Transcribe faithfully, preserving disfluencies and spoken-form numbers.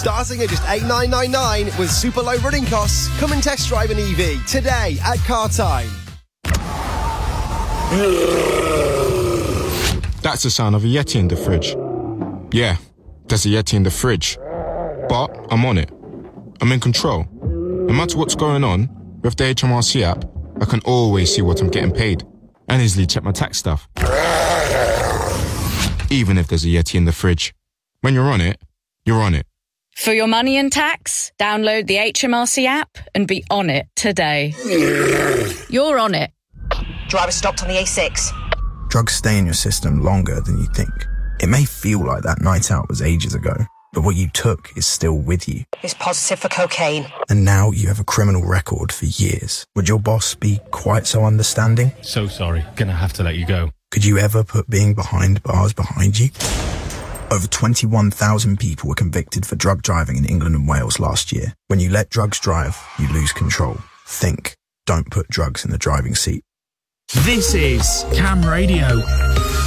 Starting at just eight thousand nine hundred ninety-nine with super low running costs. Come and test drive an E V today at Car Time. That's the sound of a Yeti in the fridge. Yeah, there's a Yeti in the fridge. But I'm on it. I'm in control. No matter what's going on, with the H M R C app, I can always see what I'm getting paid and easily check my tax stuff. Even if there's a Yeti in the fridge. When you're on it, you're on it. For your money and tax, download the H M R C app and be on it today. You're on it. Driver stopped on the A six. Drugs stay in your system longer than you think. It may feel like that night out was ages ago, but what you took is still with you. He's positive for cocaine. And now you have a criminal record for years. Would your boss be quite so understanding? So sorry, gonna have to let you go. Could you ever put being behind bars behind you? Over twenty-one thousand people were convicted for drug driving in England and Wales last year. When you let drugs drive, you lose control. Think. Don't put drugs in the driving seat. This is Cam Radio.